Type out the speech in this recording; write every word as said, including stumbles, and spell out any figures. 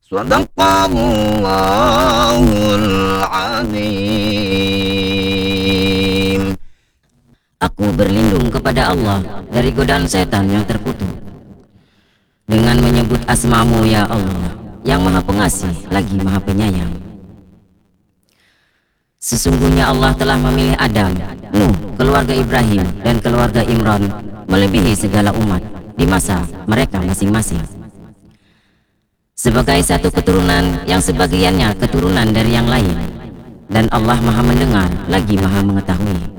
Shadaqallahul azim. Aku berlindung kepada Allah dari godaan setan yang terkutuk dengan menyebut asmamu ya Allah, yang maha pengasih lagi maha penyayang. Sesungguhnya Allah telah memilih Adam, Nuh, keluarga Ibrahim, dan keluarga Imran melebihi segala umat di masa mereka masing-masing, sebagai satu keturunan yang sebagiannya keturunan dari yang lain, dan Allah maha mendengar lagi maha mengetahui.